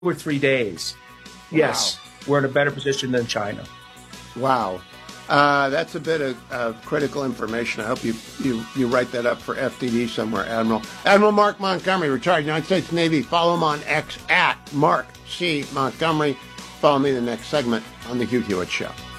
over 3 days. Yes, we're in a better position than China. Wow. That's a bit of critical information. I hope you write that up for FDD somewhere, Admiral. Admiral Mark Montgomery, retired United States Navy. Follow him on X at Mark C. Montgomery. Follow me in the next segment on The Hugh Hewitt Show.